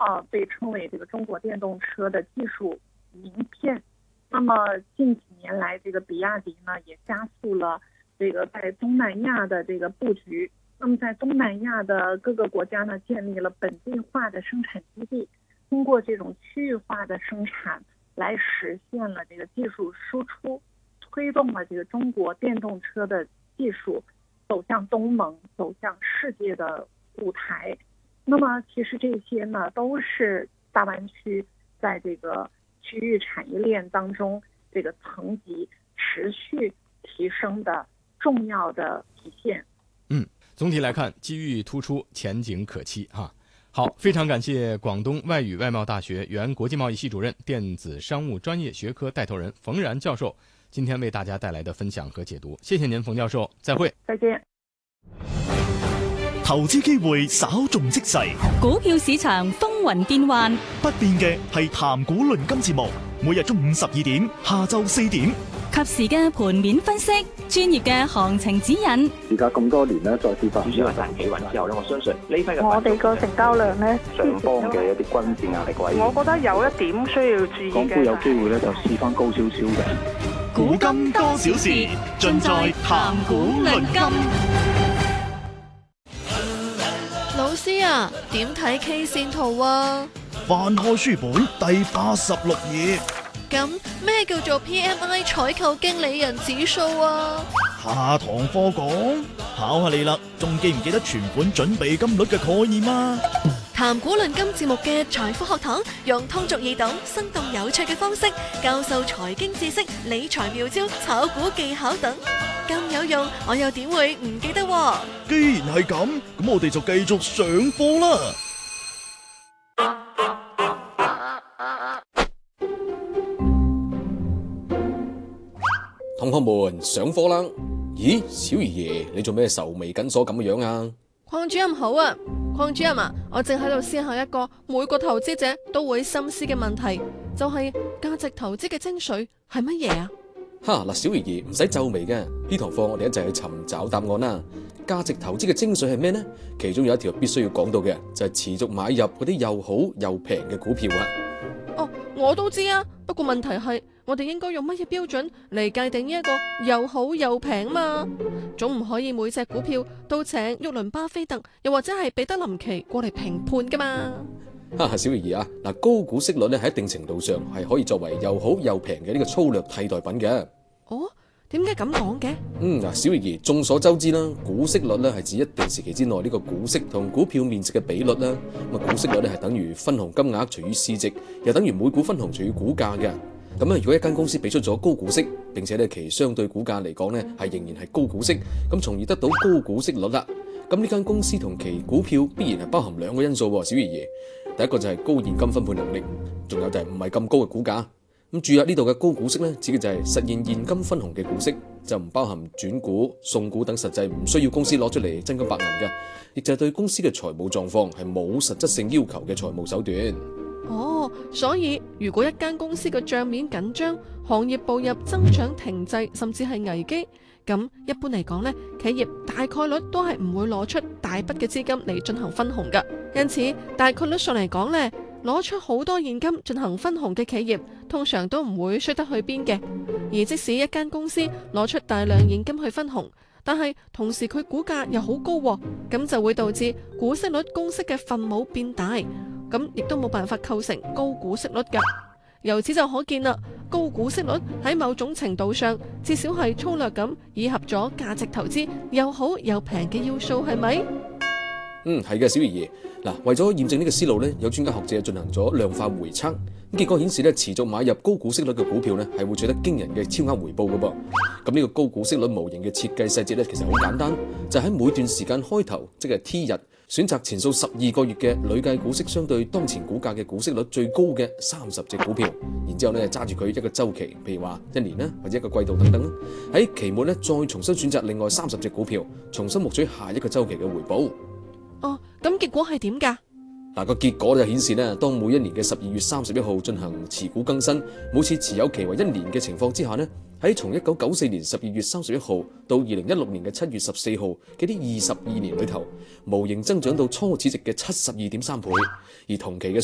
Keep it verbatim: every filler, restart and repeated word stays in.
呃被称为这个中国电动车的技术名片。那么近几年来，这个比亚迪呢也加速了这个在东南亚的这个布局。那么在东南亚的各个国家呢，建立了本地化的生产基地，通过这种区域化的生产来实现了这个技术输出，推动了这个中国电动车的技术走向东盟，走向世界的舞台。那么其实这些呢，都是大湾区在这个区域产业链当中这个层级持续提升的重要的体现。 嗯，总体来看，机遇突出，前景可期哈。好，非常感谢广东外语外贸大学原国际贸易系主任、电子商務專業學科帶頭人馮然教授今天為大家帶來的分享和解讀。謝謝您，馮教授，再會。 再見。 投資機會稍縱即逝， 股票市場風雲變幻， 不變嘅係談股論金節目，每日中午十二點、下晝四點， 及時嘅盤面分析，專業嘅行情指引。 而家咁多年咧，再跌翻， 主要係大企穩之後咧，我相信呢批嘅我哋個成交量咧， 上方嘅一啲均線壓力位， 我覺得有一點需要注意嘅。 港股有機會咧就試翻高少少嘅。 股金多少事，盡在談股論金。 老師啊，點睇 K 線圖啊？ 翻開書本第八十六頁。 咁咩叫做 P M I 採購經理人指數啊？ 下堂課講，考下你啦，仲記唔記得存款準備金率嘅概念啊？ 談股論金節目嘅財富學堂，用通俗易懂、生動有趣嘅方式教授財經知識、理財妙招、炒股技巧等，咁有用，我又點會唔記得喎？ 既然係咁，咁我哋就繼續上課啦。 同學們上課啦！咦，小爺爺，你做咩愁眉緊鎖咁嘅樣啊？ 鄺主任好啊，鄺主任啊，我正喺度思考一個每個投資者都會深思嘅問題，就係價值投資嘅精髓係乜嘢啊？ 哈嗱，小爺爺唔使皺眉嘅，呢堂課我哋一齊去尋找答案啦。價值投資嘅精髓係咩呢？其中有一條必須要講到嘅就係持續買入嗰啲又好又平嘅股票啊。 哦，我都知啊，不過問題係我哋應該用乜嘢標準嚟界定呢一個又好又平嘛？總唔可以每隻股票都請沃倫巴菲特又或者係彼得林奇過嚟評判噶嘛？ 哈，小爺爺啊，嗱，高股息率咧喺一定程度上係可以作為又好又平嘅呢個粗略替代品嘅。 哦，點解咁講嘅？ 嗯，嗱，小爺爺，眾所周知啦，股息率咧係指一定時期之內呢個股息同股票面值嘅比率啦。咁啊，股息率咧係等於分紅金額除以市值，又等於每股分紅除以股價嘅。咁啊，如果一間公司俾出咗高股息，並且咧其相對股價嚟講咧係仍然係高股息，咁從而得到高股息率啦。咁呢間公司同其股票必然係包含兩個因素喎，小爺爺。第一個就係高現金分配能力，仲有就係唔係咁高嘅股價。咁注入呢度嘅高股息咧，指嘅就係實現現金分紅嘅股息，就唔包含轉股、送股等實際唔需要公司攞出嚟真金白銀嘅，亦就係對公司嘅財務狀況係冇實質性要求嘅財務手段。 哦，所以如果一間公司嘅帳面緊張，行業步入增長停滯，甚至係危機，咁一般嚟講呢，企業大概率都係唔會攞出大筆嘅資金嚟進行分紅㗎。因此，大概率上嚟講呢，攞出好多現金進行分紅嘅企業，通常都唔會衰得去邊嘅。而即使一間公司攞出大量現金去分紅，但係同時佢股價又好高喎，咁就會導致股息率公式嘅分母變大，咁亦都冇辦法構成高股息率㗎。由此就可見啦，高股息率喺某種程度上，至少係粗略咁擬合咗價值投資又好又平嘅要素，係咪？ 嗯，係嘅，小爺爺。嗱，為咗驗證呢個思路咧，有專家學者進行咗量化回測，咁結果顯示咧，持續買入高股息率嘅股票咧，係會取得驚人嘅超額回報嘅噃。咁呢個高股息率模型嘅設計細節咧，其實好簡單，就喺、是、每段時間開頭，即係 T 日，選擇前數十二個月嘅累計股息相對當前股價嘅股息率最高嘅三十隻股票，然之後咧揸住佢一個週期，譬如話一年啦，或者一個季度等等啦。喺期末咧再重新選擇另外三十隻股票，重新獲取下一個週期嘅回報。 哦，咁結果係點㗎？ 嗱，個結果就顯示咧，當每一年嘅十二月三十一號進行持股更新，每次持有期為一年嘅情況之下呢，喺從一九九四年十二月三十一號到二零一六年嘅七月十四號嘅啲二十二年裏頭，模型增長到初始值嘅七十二點三倍，而同期嘅